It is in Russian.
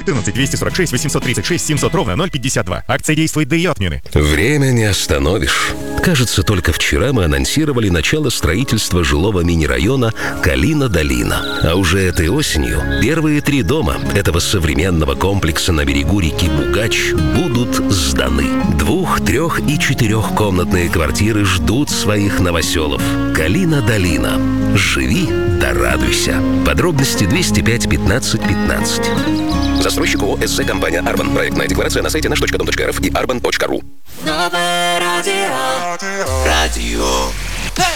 14 246 836 700 ровно 052. Акция действует до ее отмены. Время не остановишь. Кажется, только вчера мы анонсировали начало строительства жилого мини-района Калина-Долина. А уже этой осенью первые 3 дома этого современного комплекса на берегу реки Бугач будут сданы. 2-, 3- и 4-комнатные квартиры ждут своих новоселов. Калина-Долина. Живи да радуйся. Подробности 205 15 15. Застройщик ООО «СЗ Компания Арбан». Проектная декларация на сайте наш.дом.рф и arban.ru. Новое радио.